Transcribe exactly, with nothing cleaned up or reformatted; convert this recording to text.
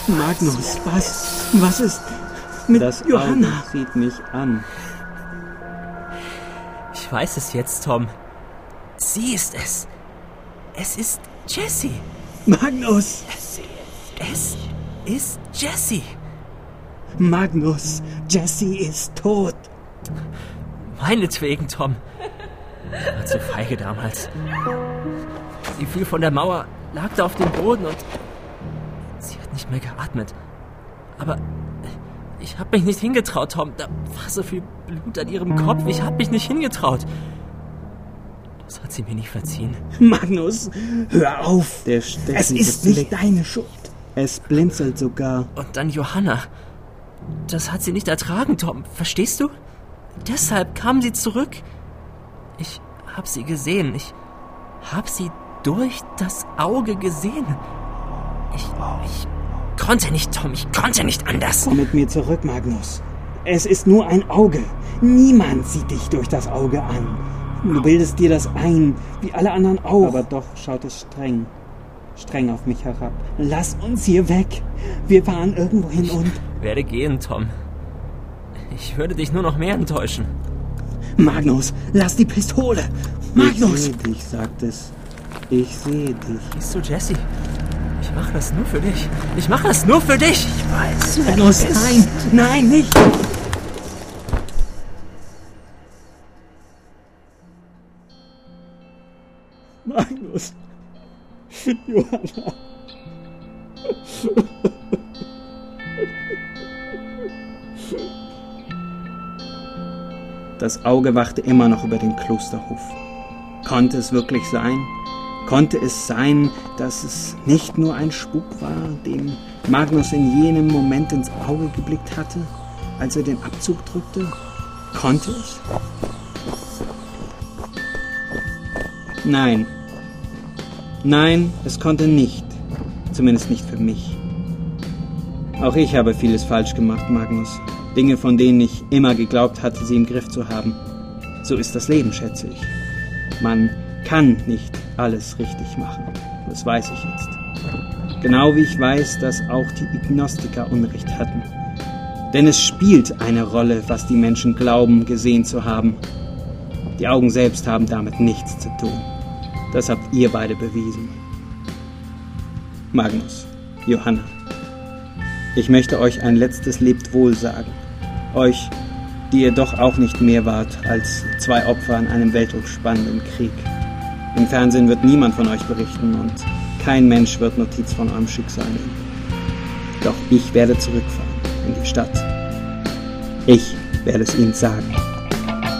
Magnus, was? Was ist mit das Johanna? Auge sieht mich an. Ich weiß es jetzt, Tom. Sie ist es. Es ist Jessie. Magnus! Es ist Jessie. Magnus, Jessie ist tot. Meinetwegen, Tom. Ich war zu feige damals. Sie fiel von der Mauer, lag da auf dem Boden und sie hat nicht mehr geatmet. Aber ich habe mich nicht hingetraut, Tom. Da war so viel Blut an ihrem Kopf. Ich habe mich nicht hingetraut. Das hat sie mir nicht verziehen. Magnus, hör auf. Der stechende Es ist Blick. nicht deine Schuld. Es blinzelt sogar. Und dann Johanna. Das hat sie nicht ertragen, Tom. Verstehst du? Deshalb kam sie zurück. Ich hab sie gesehen. Ich hab sie durch das Auge gesehen. Ich, ich konnte nicht, Tom. Ich konnte nicht anders. Komm mit mir zurück, Magnus. Es ist nur ein Auge. Niemand sieht dich durch das Auge an. Du bildest dir das ein, wie alle anderen auch. Aber doch schaut es streng. Streng auf mich herab. Lass uns hier weg. Wir fahren irgendwo hin und... Ich werde gehen, Tom. Ich würde dich nur noch mehr enttäuschen. Magnus, lass die Pistole. Magnus! Ich sehe dich, sagt es. Ich sehe dich. Siehst du, Jessie? Ich mache das nur für dich. Ich mache das nur für dich. Ich weiß. Magnus, nein, nein, nicht! Magnus! Johanna! Das Auge wachte immer noch über den Klosterhof. Konnte es wirklich sein? Konnte es sein, dass es nicht nur ein Spuk war, dem Magnus in jenem Moment ins Auge geblickt hatte, als er den Abzug drückte? Konnte es? Nein. Nein, es konnte nicht. Zumindest nicht für mich. Auch ich habe vieles falsch gemacht, Magnus. Dinge, von denen ich immer geglaubt hatte, sie im Griff zu haben. So ist das Leben, schätze ich. Man kann nicht alles richtig machen. Das weiß ich jetzt. Genau wie ich weiß, dass auch die Agnostiker Unrecht hatten. Denn es spielt eine Rolle, was die Menschen glauben, gesehen zu haben. Die Augen selbst haben damit nichts zu tun. Das habt ihr beide bewiesen. Magnus, Johanna, ich möchte euch ein letztes Lebtwohl sagen. Euch, die ihr doch auch nicht mehr wart als zwei Opfer in einem weltumspannenden Krieg. Im Fernsehen wird niemand von euch berichten und kein Mensch wird Notiz von eurem Schicksal nehmen. Doch ich werde zurückfahren in die Stadt. Ich werde es ihnen sagen.